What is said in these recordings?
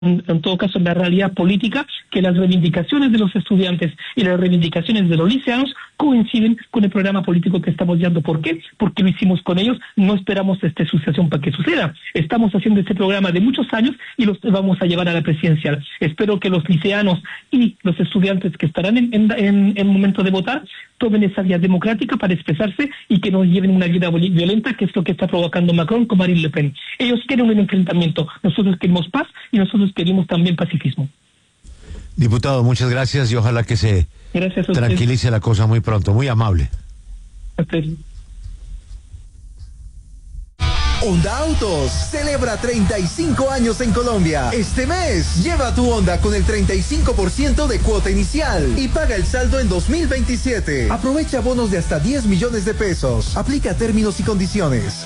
en todo caso, la realidad política, que las reivindicaciones de los estudiantes y las reivindicaciones de los liceanos coinciden con el programa político que estamos llevando. ¿Por qué? Porque lo hicimos con ellos, no esperamos esta sucesión para que suceda. Estamos haciendo este programa de muchos años y los vamos a llevar a la presidencial. Espero que los liceanos y los estudiantes que estarán en el momento de votar tomen esa vía democrática para expresarse y que no lleven una vida violenta, que es lo que está provocando Macron con Marine Le Pen. Ellos quieren un enfrentamiento, nosotros queremos paz y nosotros queremos también pacifismo. Diputado, muchas gracias y ojalá que se tranquilice la cosa muy pronto. Muy amable. Honda Autos celebra 35 años en Colombia. Este mes, lleva tu Honda con el 35% de cuota inicial y paga el saldo en 2027. Aprovecha bonos de hasta 10 millones de pesos. Aplica términos y condiciones.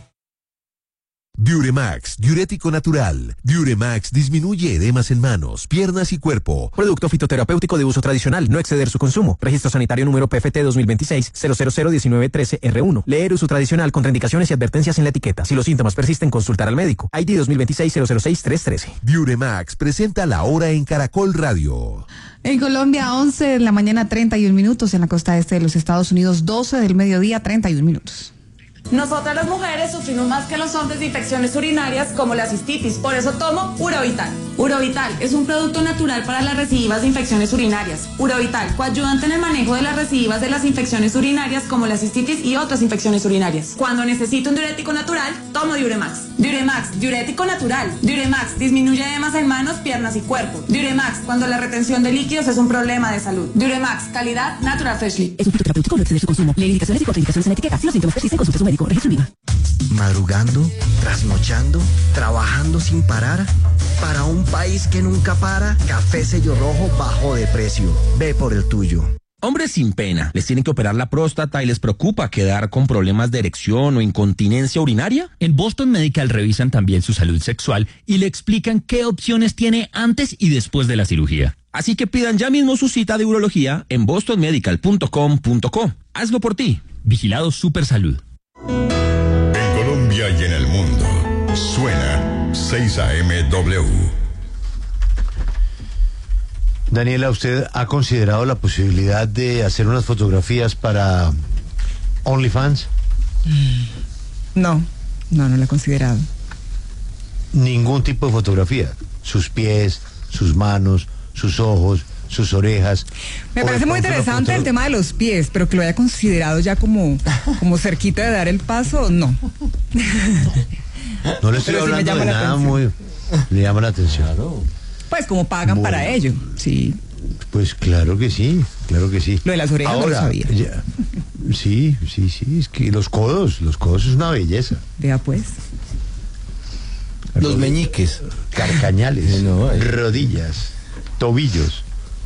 Diuremax, diurético natural. Diuremax disminuye edemas en manos, piernas y cuerpo. Producto fitoterapéutico de uso tradicional, no exceder su consumo. Registro sanitario número PFT 2026-0001913R1. Leer uso tradicional, contraindicaciones y advertencias en la etiqueta. Si los síntomas persisten, consultar al médico. ID 2026-006-313. Diuremax presenta La Hora en Caracol Radio. En Colombia, 11 de la mañana, 31 minutos. En la costa este de los Estados Unidos, 12 del mediodía, 31 minutos. Nosotras las mujeres sufrimos más que los hombres de infecciones urinarias como la cistitis, por eso tomo Urovital. Urovital es un producto natural para las recidivas de infecciones urinarias. Urovital, coayudante en el manejo de las recidivas de las infecciones urinarias como la cistitis y otras infecciones urinarias. Cuando necesito un diurético natural, tomo Diuremax. Diuremax, diurético natural. Diuremax, disminuye edemas en manos, piernas y cuerpo. Diuremax, cuando la retención de líquidos es un problema de salud. Diuremax, calidad Natural Freshly. Es un fitoterapéutico, no exceder su consumo. Lee indicaciones y contraindicaciones en la etiqueta. Si los síntomas persisten, consulte a su médico. Registro INVIMA. Madrugando, trasnochando, trabajando sin parar. Para un país que nunca para, Café Sello Rojo bajó de precio. Ve por el tuyo. Hombres sin pena, ¿les tienen que operar la próstata y les preocupa quedar con problemas de erección o incontinencia urinaria? En Boston Medical revisan también su salud sexual y le explican qué opciones tiene antes y después de la cirugía. Así que pidan ya mismo su cita de urología en bostonmedical.com.co. Hazlo por ti. Vigilado Supersalud. En Colombia y en el mundo, suena 6AMW. Daniela, ¿usted ha considerado la posibilidad de hacer unas fotografías para OnlyFans? No lo he considerado. Ningún tipo de fotografía. Sus pies, sus manos, sus ojos, sus orejas. Me parece muy interesante el tema de los pies, pero que lo haya considerado ya como cerquita de dar el paso, no. No le estoy hablando de nada muy... Le llama la atención. Claro. Pues como pagan para ello, sí. Pues claro que sí, claro que sí. Lo de las orejas ahora, no lo sabía. Sí, es que los codos es una belleza. Vea pues. Los meñiques, carcañales, rodillas, tobillos.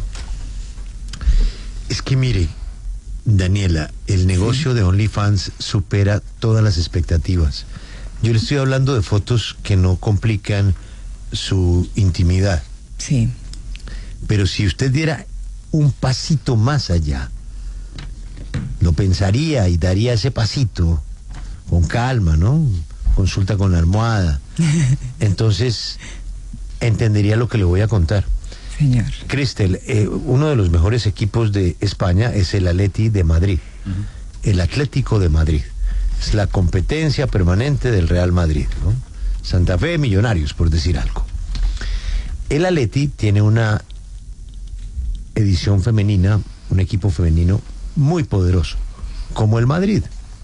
Es que mire, Daniela, el negocio de OnlyFans supera todas las expectativas. Yo le estoy hablando de fotos que no complican su intimidad. Sí. Pero si usted diera un pasito más allá, lo pensaría y daría ese pasito con calma, ¿no? Consulta con la almohada. Entonces, entendería lo que le voy a contar. Señor. Cristel, uno de los mejores equipos de España es el Atleti de Madrid. El Atlético de Madrid. Es la competencia permanente del Real Madrid, ¿no? Santa Fe, Millonarios, por decir algo. El Atleti tiene una edición femenina, un equipo femenino muy poderoso, como el Madrid.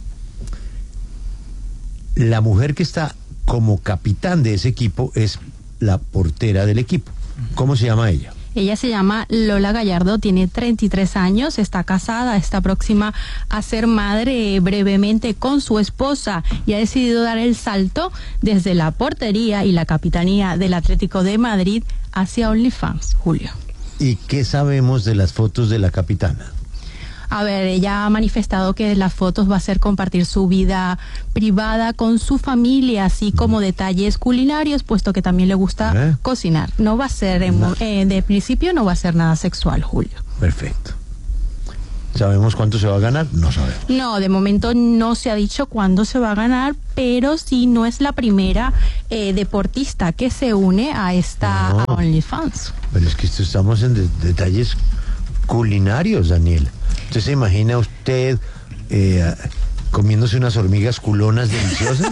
La mujer que está como capitán de ese equipo es la portera del equipo. ¿Cómo se llama ella? Ella se llama Lola Gallardo, tiene 33 años, está casada, está próxima a ser madre brevemente con su esposa y ha decidido dar el salto desde la portería y la capitanía del Atlético de Madrid hacia OnlyFans, Julio. ¿Y qué sabemos de las fotos de la capitana? A ver, ella ha manifestado que las fotos va a ser compartir su vida privada con su familia, así como detalles culinarios, puesto que también le gusta cocinar. No va a ser, de principio no va a ser nada sexual, Julio. Perfecto. ¿Sabemos cuánto se va a ganar? No sabemos. No, de momento no se ha dicho cuándo se va a ganar, pero sí no es la primera deportista que se une a esta a OnlyFans. Pero es que estamos en detalles culinarios, Daniela. ¿Usted se imagina usted comiéndose unas hormigas culonas deliciosas?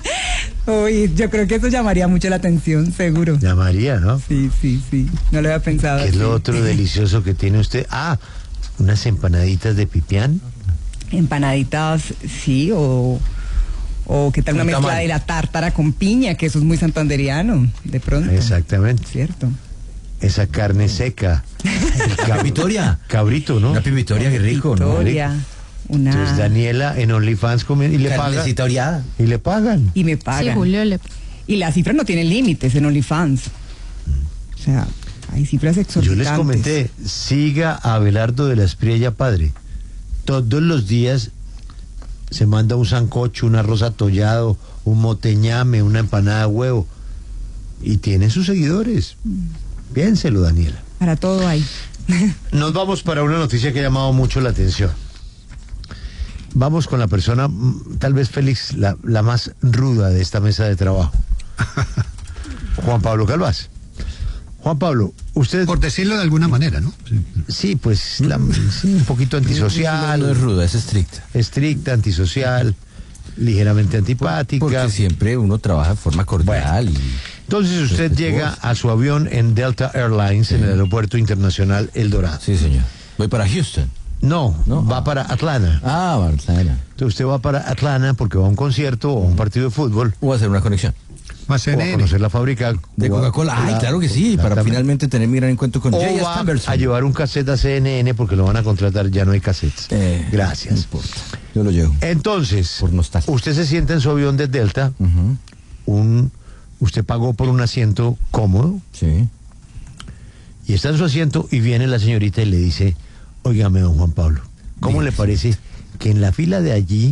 Uy, yo creo que eso llamaría mucho la atención, seguro. Llamaría, ¿no? Sí. No lo había pensado. ¿Qué es lo otro delicioso que tiene usted? Unas empanaditas de pipián. Empanaditas, sí, o qué tal una mezcla de la tártara con piña, que eso es muy santanderiano, de pronto. Exactamente. Cierto. Esa carne seca. Pipitoria. Cabrito, ¿no? Una pipitoria, qué rico, ¿no? Pipitoria. Entonces Daniela en OnlyFans y le pagan. Y le pagan. Y me pagan. Sí, Julio Y las cifras no tienen límites en OnlyFans. O sea, hay cifras exorbitantes. Yo les comenté, siga a Abelardo de la Espriella Padre. Todos los días se manda un sancocho, un arroz atollado, un moteñame, una empanada de huevo. Y tiene sus seguidores. Piénselo, Daniela. Para todo hay. Nos vamos para una noticia que ha llamado mucho la atención. Vamos con la persona, tal vez Félix, la más ruda de esta mesa de trabajo. Juan Pablo Calvás. Juan Pablo, usted... Por decirlo de alguna manera, ¿no? Sí, pues sí, un poquito antisocial. No es ruda, es estricta. Estricta, antisocial, ligeramente antipática. Porque siempre uno trabaja de forma cordial. Bueno, entonces usted llega a su avión en Delta Airlines en el aeropuerto internacional El Dorado. Sí, señor. Voy para Houston. No, va para Atlanta. Atlanta. Entonces usted va para Atlanta porque va a un concierto o a un partido de fútbol. O a hacer una conexión. O a conocer la fábrica de Coca-Cola. Ay, claro que sí, para finalmente tener mi gran encuentro con Jay Stamberson. A llevar un cassette a CNN porque lo van a contratar, ya no hay cassettes. Gracias. No importa. Yo lo llevo. Entonces, usted se sienta en su avión de Delta. Usted pagó por un asiento cómodo. Sí. Y está en su asiento y viene la señorita y le dice: óigame, don Juan Pablo, ¿cómo le parece que en la fila de allí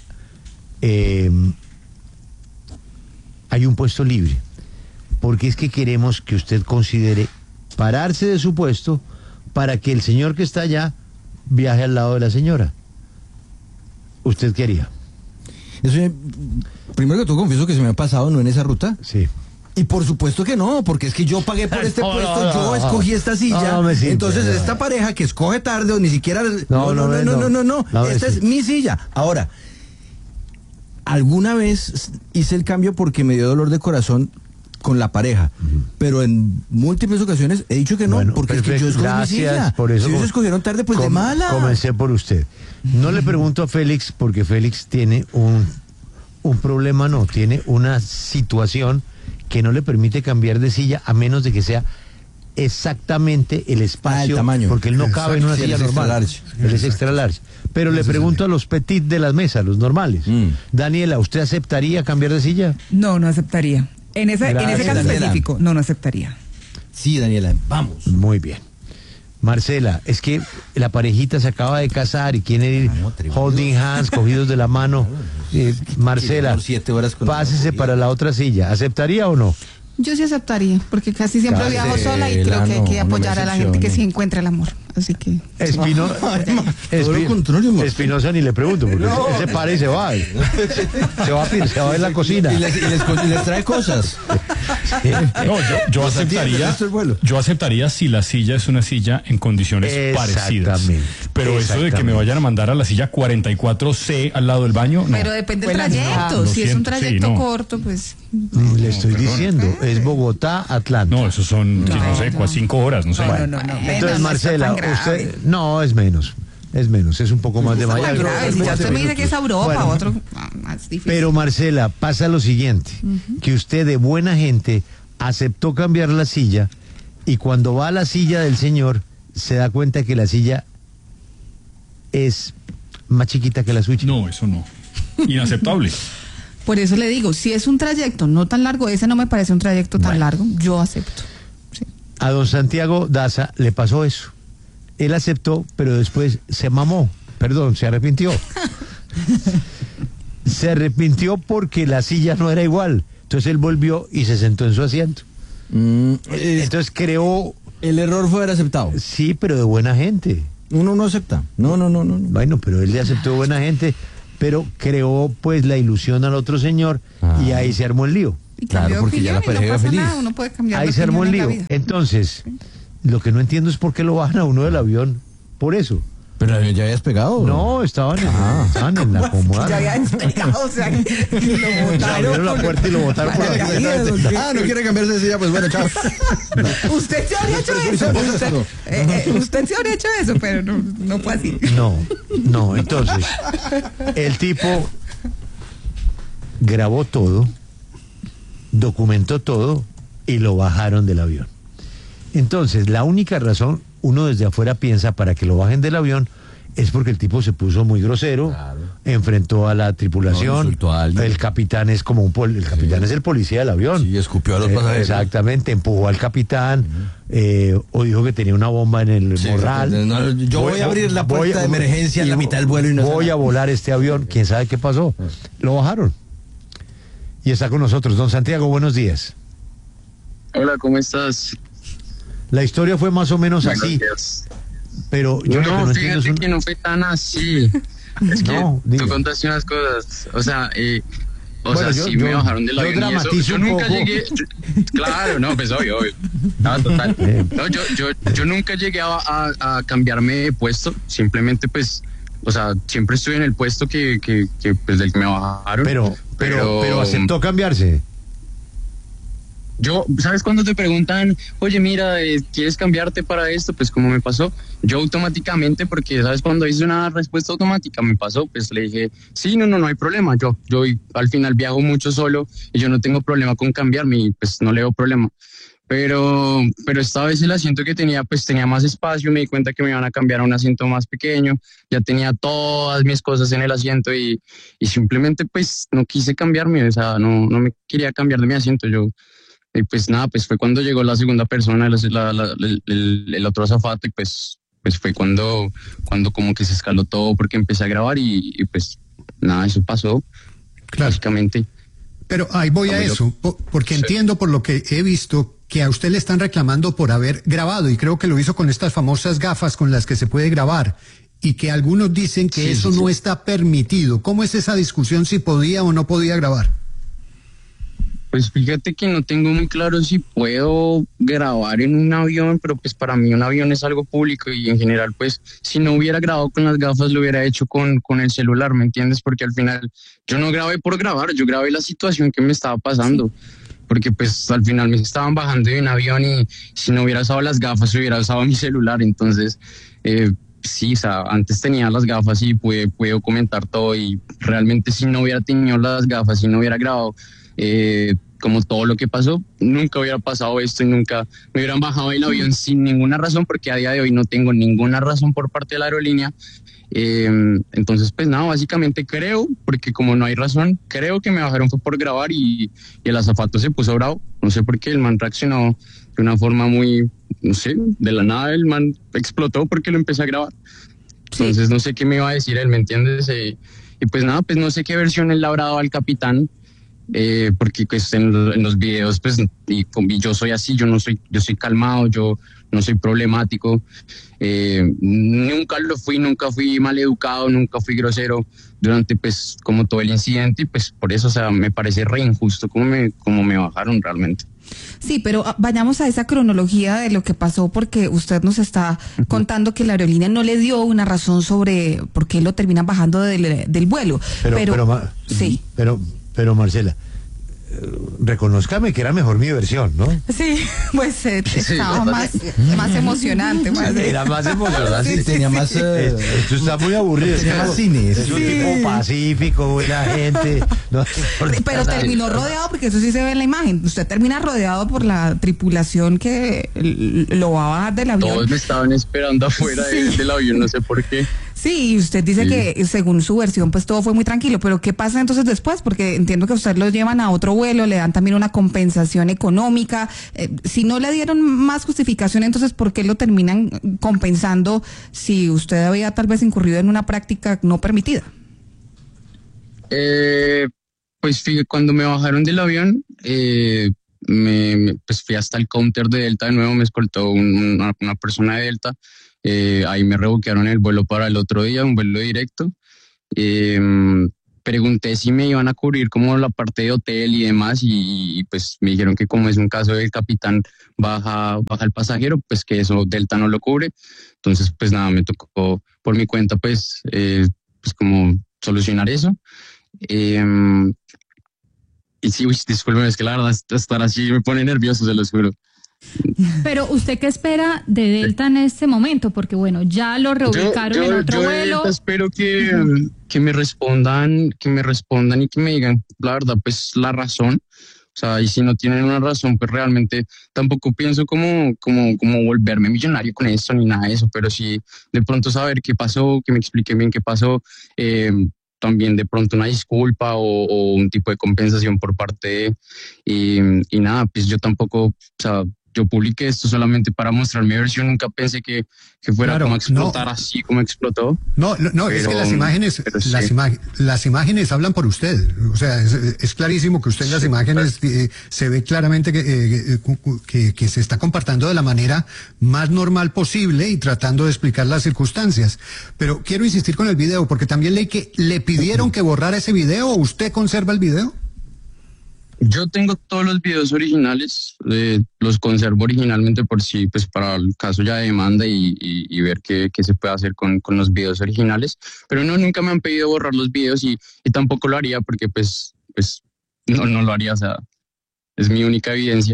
hay un puesto libre? Porque es que queremos que usted considere pararse de su puesto para que el señor que está allá viaje al lado de la señora. ¿Usted qué haría? Eso, primero que todo confieso que se me ha pasado, ¿no? En esa ruta. Sí. Y por supuesto que no, porque es que yo pagué por este puesto, yo escogí esta silla. Entonces esta pareja que escoge tarde o ni siquiera... No. Esta es mi silla. Ahora, alguna vez hice el cambio porque me dio dolor de corazón con la pareja, pero en múltiples ocasiones he dicho que no, porque es que yo escogí mi silla. Por eso si ellos escogieron tarde, pues de mala. Comencé por usted. No le pregunto a Félix porque Félix tiene un problema, tiene una situación que no le permite cambiar de silla a menos de que sea exactamente el espacio, el tamaño, porque él no cabe en una silla normal. Él es extra large. Pero le pregunto a los petit de las mesas, los normales. Daniela, ¿usted aceptaría cambiar de silla? No aceptaría. En ese caso específico, no aceptaría. Sí, Daniela, vamos. Muy bien. Marcela, es que la parejita se acaba de casar y quieren ir holding hands, cogidos de la mano. Marcela, pásese para la otra silla. ¿Aceptaría o no? Yo sí aceptaría, porque casi siempre viajo sola y creo que hay que apoyar a la gente que sí encuentra el amor. Así que... Espinosa ni le pregunto, porque él se para y se va. Se va en la cocina. Y les trae cosas. No, yo aceptaría si la silla es una silla en condiciones parecidas. Pero eso de que me vayan a mandar a la silla 44C al lado del baño, no. Pero depende del trayecto. Si es un trayecto corto, pues... Le estoy diciendo, es Bogotá, Atlanta. No, esos son, no sé, 5 horas, no sé. No. Entonces, Marcela, usted... No, es menos, es un poco más de Miami. Si ya usted me dice que es Europa, otro más difícil. Pero Marcela, pasa lo siguiente, que usted de buena gente aceptó cambiar la silla y cuando va a la silla del señor se da cuenta que la silla es más chiquita que la suya. No, eso no. Inaceptable. Por eso le digo, si es un trayecto no tan largo, ese no me parece un trayecto tan largo, yo acepto. Sí. A don Santiago Daza le pasó eso. Él aceptó, pero después se arrepintió. Se arrepintió porque la silla no era igual. Entonces él volvió y se sentó en su asiento. Entonces creó... El error fue haber aceptado. Sí, pero de buena gente. Uno no acepta. No. Bueno, pero él le aceptó buena gente, pero creó pues la ilusión al otro señor y ahí se armó el lío. Claro, porque ya la pareja era feliz. Uno puede cambiar ahí se armó el lío. Entonces, lo que no entiendo es por qué lo bajan a uno del avión. Por eso. ¿Pero el avión ya había despegado? No, estaban en la acomodada. Ya había despegado, o sea, lo botaron. Abrieron la puerta y lo botaron por la no quiere cambiarse de silla, pues bueno, chao. Usted se habría hecho eso. Usted se habría hecho eso, pero no fue así. No, entonces, el tipo grabó todo, documentó todo y lo bajaron del avión. Entonces, la única razón, uno desde afuera piensa, para que lo bajen del avión, es porque el tipo se puso muy grosero, enfrentó a la tripulación, el capitán es como el capitán es el policía del avión. Sí, escupió a los pasajeros. Exactamente, empujó al capitán, o dijo que tenía una bomba en el morral. Yo voy a abrir la puerta de emergencia en la mitad del vuelo y no voy a volar este avión, quién sabe qué pasó. Lo bajaron. Y está con nosotros, don Santiago, buenos días. Hola, ¿cómo estás? La historia fue más o menos así. Pero yo no fíjate que no fue tan así. Es que tú contaste unas cosas. O sea, sí me bajaron del avión y eso. Yo nunca llegué. Claro, no, pues obvio. No, total. No, yo nunca llegué a cambiarme de puesto. Simplemente, pues, o sea, siempre estuve en el puesto que pues del que me bajaron. Pero aceptó cambiarse. Yo, ¿sabes cuando te preguntan, oye, mira, ¿quieres cambiarte para esto? Pues como me pasó, yo automáticamente, porque, ¿sabes? Cuando hice una respuesta automática me pasó, pues le dije, sí, no hay problema. Yo al final viajo mucho solo y yo no tengo problema con cambiarme y pues no le veo problema. Pero esta vez el asiento que tenía, pues tenía más espacio, me di cuenta que me iban a cambiar a un asiento más pequeño, ya tenía todas mis cosas en el asiento y simplemente pues no quise cambiarme, o sea, no me quería cambiar de mi asiento, y pues nada, pues fue cuando llegó la segunda persona, el otro azafato, y pues fue cuando como que se escaló todo porque empecé a grabar y pues nada, eso pasó, básicamente. Pero ahí voy a eso, porque entiendo por lo que he visto que a usted le están reclamando por haber grabado, y creo que lo hizo con estas famosas gafas con las que se puede grabar, y que algunos dicen que eso no está permitido. ¿Cómo es esa discusión, si podía o no podía grabar? Pues fíjate que no tengo muy claro si puedo grabar en un avión, pero pues para mí un avión es algo público y en general pues si no hubiera grabado con las gafas lo hubiera hecho con el celular, ¿me entiendes? Porque al final yo no grabé por grabar, yo grabé la situación que me estaba pasando, porque pues al final me estaban bajando de un avión y si no hubiera usado las gafas hubiera usado mi celular, entonces sí, o sea, antes tenía las gafas y puedo comentar todo y realmente si no hubiera tenido las gafas, si no hubiera grabado como todo lo que pasó, nunca hubiera pasado esto y nunca me hubieran bajado del avión sin ninguna razón, porque a día de hoy no tengo ninguna razón por parte de la aerolínea. Entonces pues nada, básicamente creo, porque como no hay razón, creo que me bajaron fue por grabar y el azafato se puso bravo, no sé por qué, el man reaccionó de una forma muy, no sé, de la nada el man explotó porque lo empecé a grabar. Entonces no sé qué me iba a decir él, ¿me entiendes? Y pues nada, pues no sé qué versión él le habrá dado al capitán, porque pues en los videos pues y yo soy así, yo soy calmado, yo no soy problemático, nunca lo fui, nunca fui maleducado, nunca fui grosero durante pues como todo el incidente y pues por eso, o sea, me parece re injusto como me bajaron realmente. Sí, pero vayamos a esa cronología de lo que pasó, porque usted nos está contando que la aerolínea no le dio una razón sobre por qué lo terminan bajando del vuelo. Pero Marcela, reconózcame que era mejor mi versión, ¿no? Sí, pues estaba más emocionante. Era más emocionante. Sí, tenía más... esto está muy aburrido. Tenía más cine. Es un tipo pacífico, buena gente. No, pero terminó rodeado, porque eso sí se ve en la imagen. Usted termina rodeado por la tripulación que lo va a bajar del avión. Todos me estaban esperando afuera del avión, no sé por qué. Sí, usted dice que según su versión pues todo fue muy tranquilo, pero ¿qué pasa entonces después? Porque entiendo que usted lo llevan a otro vuelo, le dan también una compensación económica. Si no le dieron más justificación, entonces ¿por qué lo terminan compensando si usted había tal vez incurrido en una práctica no permitida? Pues cuando me bajaron del avión, pues fui hasta el counter de Delta de nuevo, me escoltó una persona de Delta, ahí me rebuquearon el vuelo para el otro día, un vuelo directo. Pregunté si me iban a cubrir como la parte de hotel y demás y pues me dijeron que como es un caso del capitán baja el pasajero, pues que eso Delta no lo cubre. Entonces pues nada, me tocó por mi cuenta pues como solucionar eso. Y sí, disculpen, es que la verdad estar así me pone nervioso, se los juro. Pero ¿usted qué espera de Delta en este momento? Porque bueno, ya lo reubicaron en otro vuelo. Yo espero que me respondan y que me digan la verdad, pues la razón. O sea, y si no tienen una razón, pues realmente tampoco pienso como volverme millonario con esto ni nada de eso, pero sí de pronto saber qué pasó, que me expliquen bien qué pasó, también de pronto una disculpa o un tipo de compensación por parte de... Y nada, pues yo tampoco, o sea, yo publiqué esto solamente para mostrar mi versión, nunca pensé que fuera claro, como a explotar así como explotó. No, pero, es que las imágenes hablan por usted, o sea, es clarísimo que usted en las imágenes se ve claramente que se está comportando de la manera más normal posible y tratando de explicar las circunstancias. Pero quiero insistir con el video, porque también leí que le pidieron que borrara ese video, ¿o usted conserva el video? Yo tengo todos los videos originales, los conservo originalmente por si, pues para el caso ya de demanda y ver qué se puede hacer con los videos originales, pero nunca me han pedido borrar los videos y tampoco lo haría porque pues no lo haría, o sea, es mi única evidencia.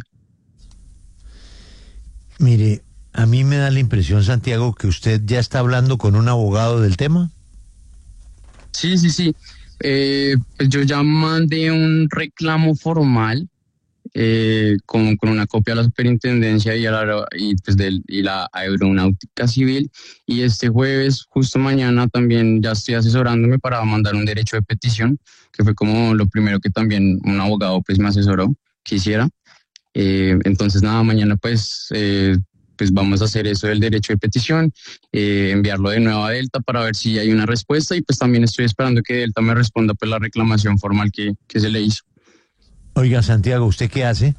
Mire, a mí me da la impresión, Santiago, que usted ya está hablando con un abogado del tema. Sí. Pues yo ya mandé un reclamo formal con una copia a la superintendencia y la aeronáutica civil, y este jueves, justo mañana, también ya estoy asesorándome para mandar un derecho de petición, que fue como lo primero que también un abogado pues me asesoró que hiciera. Entonces nada, mañana pues vamos a hacer eso del derecho de petición, enviarlo de nuevo a Delta para ver si hay una respuesta, y pues también estoy esperando que Delta me responda pues la reclamación formal que se le hizo. Oiga, Santiago, ¿usted qué hace?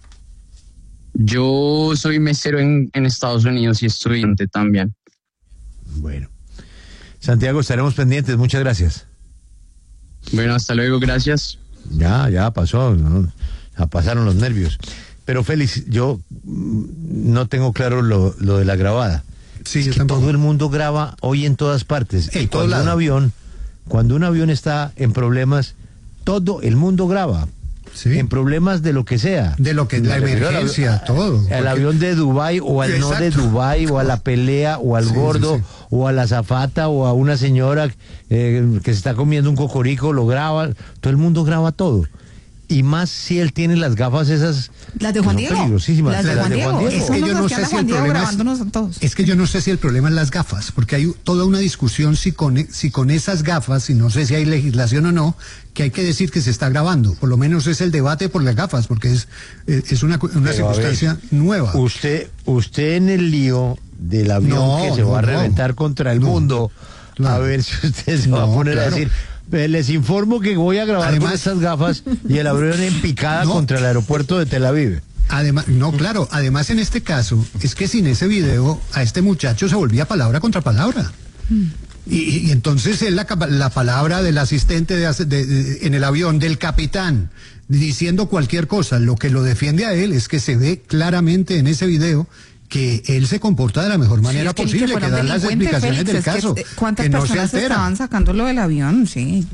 Yo soy mesero en Estados Unidos y estudiante también. Bueno, Santiago, estaremos pendientes, muchas gracias. Bueno, hasta luego, gracias. Ya pasó, ¿no? Ya pasaron los nervios. Pero Félix, yo no tengo claro lo de la grabada. Sí, es que todo el mundo graba hoy en todas partes. Y cuando un avión está en problemas, todo el mundo graba. Sí. En problemas de lo que sea. De lo que la emergencia, todo. Al avión de Dubái o al no de Dubái, o a la pelea, o al gordo, o a la azafata, o a una señora que se está comiendo un cocorico, lo graba. Todo el mundo graba todo. Y más si él tiene las gafas esas. Las de Juan Diego. Peligrosísimas. Las de Juan Diego. Es que yo no sé si el problema es que yo no sé si el problema es las gafas, porque hay toda una discusión si con esas gafas, y no sé si hay legislación o no, que hay que decir que se está grabando. Por lo menos es el debate por las gafas, porque es una circunstancia nueva. Usted en el lío del avión que se va a reventar contra el mundo, a ver si usted se va a poner a decir... Les informo que voy a grabar con esas gafas y el avión en picada contra el aeropuerto de Tel Aviv. Además, además en este caso, es que sin ese video, a este muchacho se volvía palabra contra palabra. Y entonces es la palabra del asistente en el avión, del capitán, diciendo cualquier cosa. Lo que lo defiende a él es que se ve claramente en ese video que él se comporta de la mejor manera posible, que dan las explicaciones del caso. ¿Cuántas personas estaban sacándolo del avión? Sí.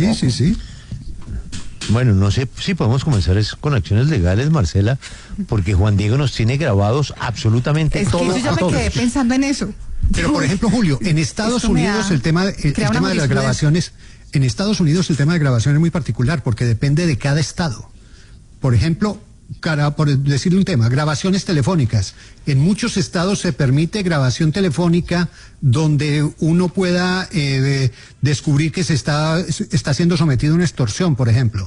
Bueno, no sé si podemos comenzar con acciones legales, Marcela, porque Juan Diego nos tiene grabados absolutamente todos. Es que yo ya me quedé pensando en eso. Pero, por ejemplo, Julio, en Estados Unidos el tema de las grabaciones, en Estados Unidos el tema de grabación es muy particular, porque depende de cada estado. Por ejemplo, por decirle un tema, grabaciones telefónicas. En muchos estados se permite grabación telefónica donde uno pueda descubrir que se está siendo sometido a una extorsión, por ejemplo.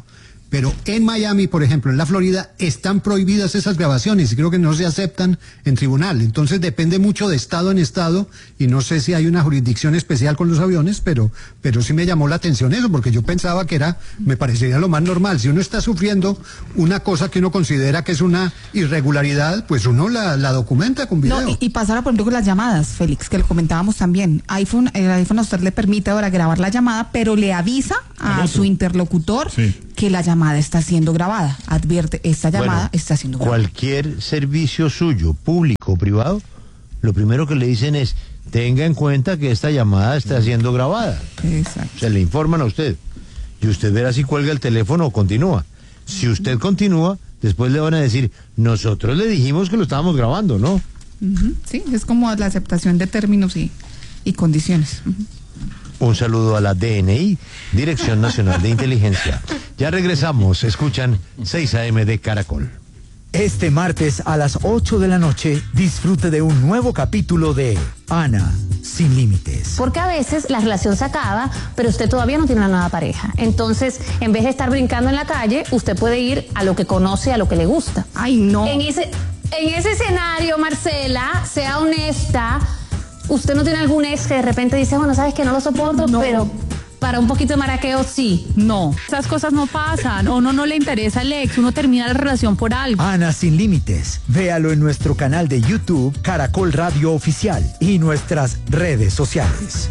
Pero en Miami, por ejemplo, en la Florida, están prohibidas esas grabaciones y creo que no se aceptan en tribunal. Entonces depende mucho de estado en estado y no sé si hay una jurisdicción especial con los aviones, pero sí me llamó la atención eso, porque yo pensaba que me parecería lo más normal. Si uno está sufriendo una cosa que uno considera que es una irregularidad, pues uno la documenta con video. No, y pasar, por ejemplo, con las llamadas, Félix, que lo comentábamos también. El iPhone a usted le permite ahora grabar la llamada, pero le avisa a su interlocutor que la llamada está siendo grabada. Advierte, esta llamada está siendo grabada. Cualquier servicio suyo, público o privado, lo primero que le dicen es, tenga en cuenta que esta llamada está siendo grabada. Exacto. Se le informan a usted. Y usted verá si cuelga el teléfono o continúa. Si usted continúa, después le van a decir, nosotros le dijimos que lo estábamos grabando, ¿no? Sí, es como la aceptación de términos y condiciones. Un saludo a la DNI, Dirección Nacional de Inteligencia. Ya regresamos, escuchan 6 AM de Caracol. Este martes a las 8 de la noche, disfrute de un nuevo capítulo de Ana sin límites. Porque a veces la relación se acaba, pero usted todavía no tiene una nueva pareja. Entonces, en vez de estar brincando en la calle, usted puede ir a lo que conoce, a lo que le gusta. Ay, no. En ese escenario, Marcela, sea honesta. ¿Usted no tiene algún ex que de repente dice, bueno, sabes que no lo soporto, pero para un poquito de maraqueo sí? No, esas cosas no pasan. O no le interesa el ex, uno termina la relación por algo. Ana sin límites. Véalo en nuestro canal de YouTube, Caracol Radio Oficial, y nuestras redes sociales.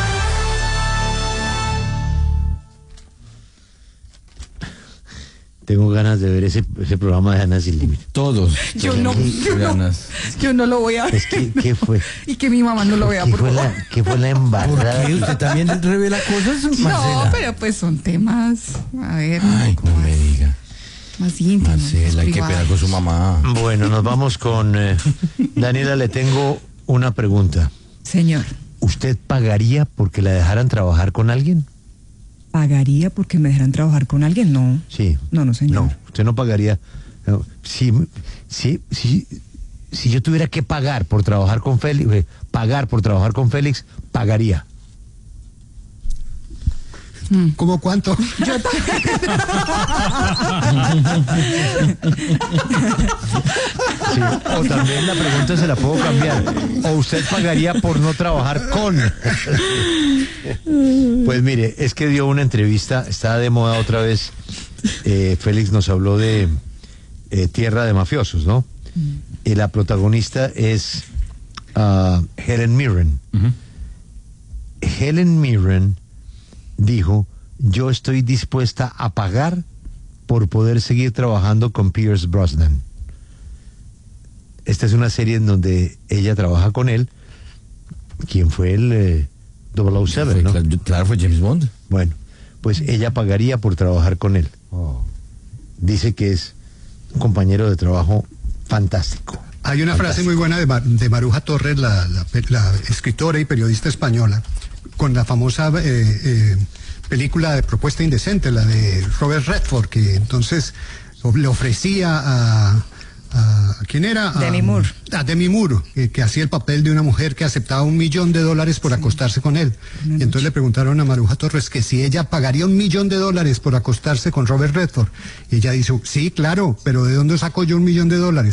Tengo ganas de ver ese programa de Ana sin límites. Todos. Yo no lo voy a ver. Es que, ¿qué fue? Y que mi mamá no lo vea, por favor. ¿Qué fue la embarrada? ¿Por qué? ¿Usted también revela cosas, Marcela? No, pero pues son temas, a ver. Ay, no me diga. Más íntimos. Marcela, hay que pegar con su mamá. Bueno, nos vamos con... Daniela, le tengo una pregunta. Señor. ¿Usted pagaría porque la dejaran trabajar con alguien? ¿Pagaría porque me dejaran trabajar con alguien? No. Sí. No, señor. No, usted no pagaría. No. Si yo tuviera que pagar por trabajar con Félix, pagaría. ¿Cómo cuánto? Yo también. Sí, o también la pregunta se la puedo cambiar. ¿O usted pagaría por no trabajar con? Pues mire, es que dio una entrevista, está de moda otra vez. Félix nos habló de Tierra de Mafiosos, ¿no? Y la protagonista es Helen Mirren. Helen Mirren dijo, yo estoy dispuesta a pagar por poder seguir trabajando con Pierce Brosnan. Esta es una serie en donde ella trabaja con él, quien fue el 007, ¿no? Claro, fue James Bond. Bueno, pues ella pagaría por trabajar con él. Dice que es un compañero de trabajo fantástico. Hay una frase muy buena de Maruja Torres, la escritora y periodista española, con la famosa película de Propuesta Indecente, la de Robert Redford, que entonces le ofrecía a ¿quién era? Demi Moore. A Demi Moore, que hacía el papel de una mujer que aceptaba $1 millón por acostarse con él. Y entonces le preguntaron a Maruja Torres que si ella pagaría $1 millón por acostarse con Robert Redford. Y ella dijo, sí, claro, pero ¿de dónde saco yo $1 millón?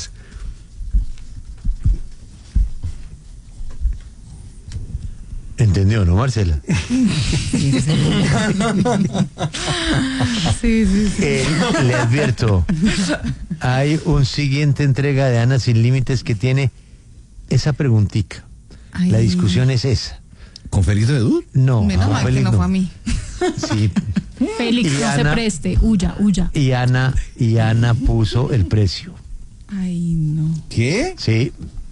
¿Entendió, no, Marcela? Sí. Le advierto, hay un siguiente entrega de Ana sin límites que tiene esa preguntica. Ay. La discusión es esa. ¿Con Félix de Dud? No, menos mal que no fue a mí. Sí. Félix, no se preste, huya. Y Ana puso el precio. Ay, no. ¿Qué? Sí.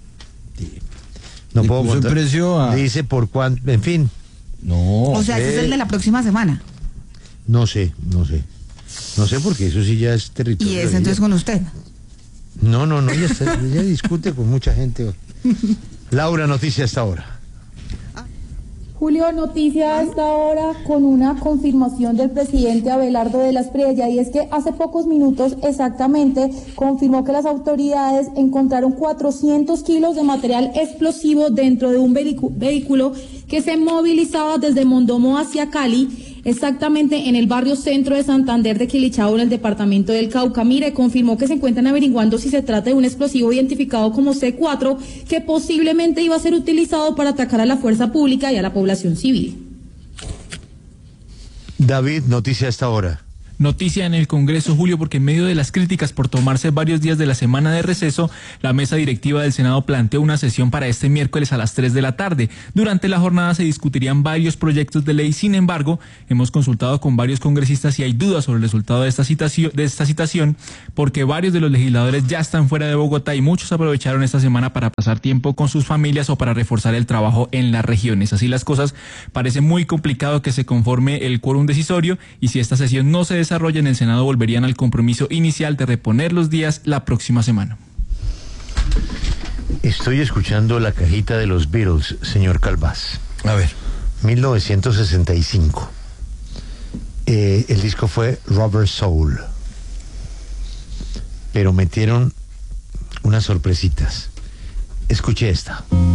No puedo contar. El precio a... Dice por cuánto, en fin. No. O sea, ese es el de la próxima semana. No sé porque eso sí ya es territorio. ¿Y es entonces con usted? No, ella discute con mucha gente. Laura, noticia hasta ahora. Julio, noticia hasta ahora con una confirmación del presidente Abelardo de la Espriella, y es que hace pocos minutos exactamente confirmó que las autoridades encontraron 400 kilos de material explosivo dentro de un vehículo que se movilizaba desde Mondomo hacia Cali, exactamente en el barrio centro de Santander de Quilichao, en el departamento del Cauca. Mire, confirmó que se encuentran averiguando si se trata de un explosivo identificado como C4, que posiblemente iba a ser utilizado para atacar a la fuerza pública y a la población civil. David, noticia a esta hora. Noticia en el Congreso, Julio, porque en medio de las críticas por tomarse varios días de la semana de receso, la mesa directiva del Senado planteó una sesión para este miércoles a las 3 de la tarde. Durante la jornada se discutirían varios proyectos de ley. Sin embargo, hemos consultado con varios congresistas y hay dudas sobre el resultado de esta citación, porque varios de los legisladores ya están fuera de Bogotá y muchos aprovecharon esta semana para pasar tiempo con sus familias o para reforzar el trabajo en las regiones. Así las cosas, parece muy complicado que se conforme el quórum decisorio, y si esta sesión no se desarrolla en el Senado, volverían al compromiso inicial de reponer los días la próxima semana. Estoy escuchando la cajita de los Beatles, señor Calvás. A ver. 1965. El disco fue Rubber Soul. Pero metieron unas sorpresitas. Escuche esta.